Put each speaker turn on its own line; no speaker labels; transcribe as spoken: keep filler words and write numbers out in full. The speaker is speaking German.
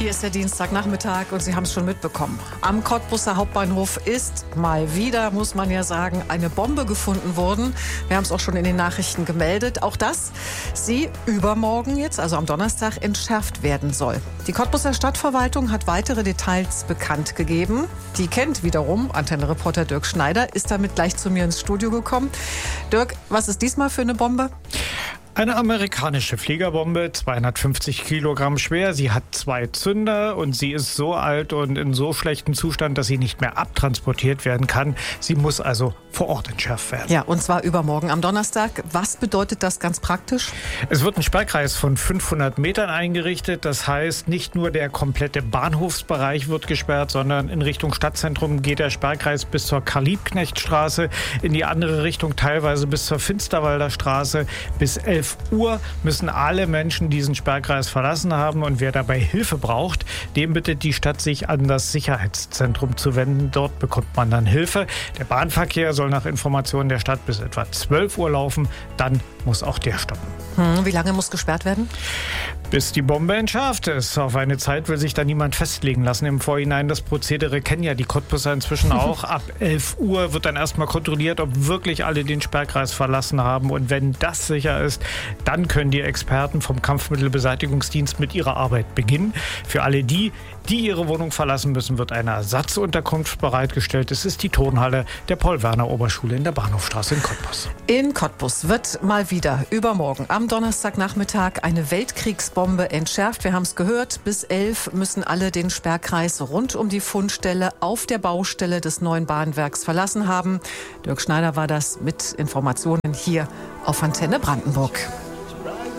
Hier ist der Dienstagnachmittag und Sie haben es schon mitbekommen. Am Cottbuser Hauptbahnhof ist mal wieder, muss man ja sagen, eine Bombe gefunden worden. Wir haben es auch schon in den Nachrichten gemeldet. Auch dass sie übermorgen jetzt, also am Donnerstag, entschärft werden soll. Die Cottbuser Stadtverwaltung hat weitere Details bekannt gegeben. Die kennt wiederum Antenne-Reporter Dirk Schneider, ist damit gleich zu mir ins Studio gekommen. Dirk, was ist diesmal für eine Bombe?
Eine amerikanische Fliegerbombe, zweihundertfünfzig Kilogramm schwer. Sie hat zwei Zünder und sie ist so alt und in so schlechtem Zustand, dass sie nicht mehr abtransportiert werden kann. Sie muss also vor Ort entschärft werden.
Ja, und zwar übermorgen am Donnerstag. Was bedeutet das ganz praktisch?
Es wird ein Sperrkreis von fünfhundert Metern eingerichtet. Das heißt, nicht nur der komplette Bahnhofsbereich wird gesperrt, sondern in Richtung Stadtzentrum geht der Sperrkreis bis zur Karl-Liebknecht-Straße, in die andere Richtung teilweise bis zur Finsterwalder Straße. Bis elf Uhr müssen alle Menschen diesen Sperrkreis verlassen haben, und wer dabei Hilfe braucht, dem bittet die Stadt, sich an das Sicherheitszentrum zu wenden. Dort bekommt man dann Hilfe. Der Bahnverkehr soll nach Informationen der Stadt bis etwa zwölf Uhr laufen. Dann muss auch der stoppen.
Hm, wie lange muss gesperrt werden?
Bis die Bombe entschärft ist. Auf eine Zeit will sich da niemand festlegen lassen im Vorhinein. Das Prozedere kennen ja die Cottbusser inzwischen auch. Ab elf Uhr wird dann erstmal kontrolliert, ob wirklich alle den Sperrkreis verlassen haben. Und wenn das sicher ist, dann können die Experten vom Kampfmittelbeseitigungsdienst mit ihrer Arbeit beginnen. Für alle die, die ihre Wohnung verlassen müssen, wird eine Ersatzunterkunft bereitgestellt. Es ist die Turnhalle der Paul-Werner-Oberschule in der Bahnhofstraße in Cottbus.
In Cottbus wird mal wieder übermorgen am Donnerstagnachmittag eine Weltkriegsbombe entschärft. Wir haben es gehört, bis elf müssen alle den Sperrkreis rund um die Fundstelle auf der Baustelle des neuen Bahnwerks verlassen haben. Dirk Schneider war das mit Informationen hier auf Antenne Brandenburg.